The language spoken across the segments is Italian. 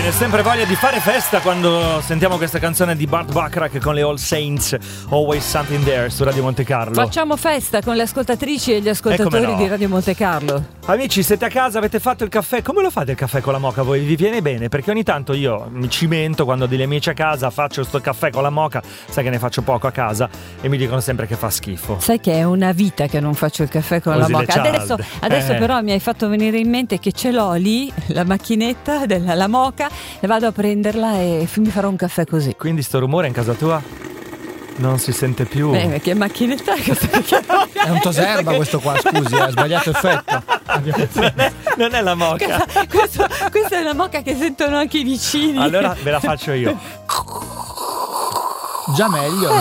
viene sempre voglia di fare festa quando sentiamo questa canzone di Burt Bacharach con le All Saints, Always Something There, su Radio Monte Carlo. Facciamo festa con le ascoltatrici e gli ascoltatori di Radio Monte Carlo. Amici, siete a casa, avete fatto il caffè? Come lo fate il caffè con la moka? Voi vi viene bene? Perché ogni tanto io mi cimento quando ho degli amici a casa, faccio sto caffè con la moka, sai che ne faccio poco a casa e mi dicono sempre che fa schifo. Sai che è una vita che non faccio il caffè con Così la moka. Adesso però mi hai fatto venire in mente che ce l'ho lì, la macchinetta della moka, e vado a prenderla e mi farò un caffè così. Quindi sto rumore in casa tua non si sente più. Che macchinetta è questa? È un Toserba questo qua, scusi, ha sbagliato effetto. Non è la moka. Questa è una moka che sentono anche i vicini. Allora ve la faccio io. Già meglio.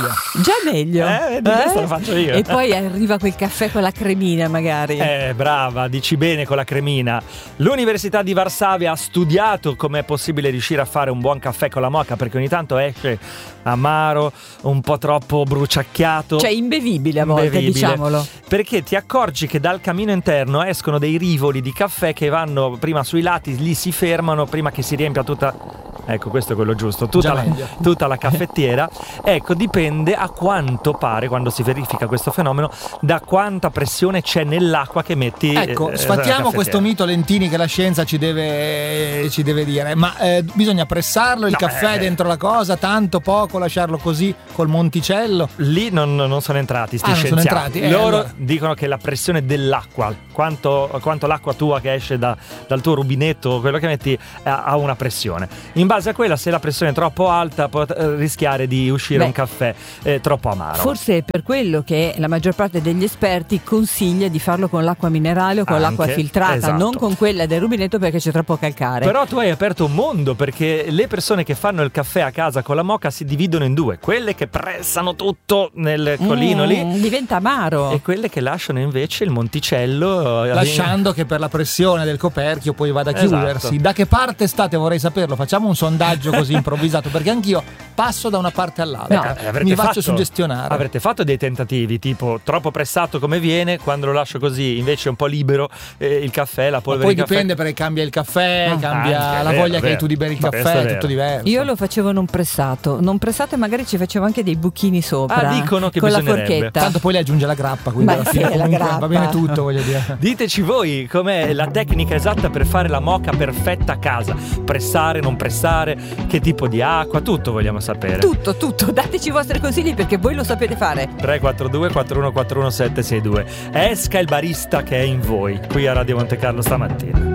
Vedi, questo lo faccio io. E poi arriva quel caffè con la cremina magari. Brava, dici bene, con la cremina. L'Università di Varsavia ha studiato come è possibile riuscire a fare un buon caffè con la moka, perché ogni tanto esce amaro, un po' troppo bruciacchiato, cioè imbevibile a volte, diciamolo. Perché ti accorgi che dal camino interno escono dei rivoli di caffè che vanno prima sui lati, lì si fermano prima che si riempia tutta... Ecco, questo è quello giusto, tutta la caffettiera. Ecco, dipende, a quanto pare, quando si verifica questo fenomeno, da quanta pressione c'è nell'acqua che metti. Ecco, sfattiamo questo mito, Lentini, che la scienza ci deve dire. Ma bisogna pressarlo il caffè dentro la cosa, tanto, poco, lasciarlo così col monticello? Lì non sono entrati sti scienziati. Non sono entrati? Loro allora dicono che la pressione dell'acqua, quanto l'acqua tua che esce dal tuo rubinetto, quello che metti, ha una pressione. In base a quella, se la pressione è troppo alta, può rischiare di uscire un caffè troppo amaro. Forse è per quello che la maggior parte degli esperti consiglia di farlo con l'acqua minerale o con l'acqua filtrata, esatto. Non con quella del rubinetto, perché c'è troppo calcare. Però tu hai aperto un mondo, perché le persone che fanno il caffè a casa con la moka si dividono in due: quelle che pressano tutto nel colino lì, diventa amaro, e quelle che lasciano invece il monticello, lasciando che per la pressione del coperchio poi vada a chiudersi. Esatto. Da che parte state? Vorrei saperlo. Facciamo un sondaggio così improvvisato, perché anch'io passo da una parte all'altra. Mi faccio suggestionare. Avrete fatto dei tentativi tipo troppo pressato come viene, quando lo lascio così invece un po' libero, il caffè, la polvere di caffè. Poi dipende, perché cambia il caffè, cambia la voglia che hai tu di bere il caffè, è tutto diverso. Io lo facevo non pressato e magari ci facevo anche dei buchini sopra. Dicono che con la bisognerebbe. forchetta. Tanto poi le aggiunge la grappa, quindi alla fine la grappa va bene tutto, voglio dire. Diteci voi com'è la tecnica esatta per fare la moka perfetta a casa. Pressare, non pressare, che tipo di acqua, tutto vogliamo sapere. Tutto, dateci i vostri consigli, perché voi lo sapete fare. 342 4141 762. Esca il barista che è in voi, qui a Radio Monte Carlo stamattina.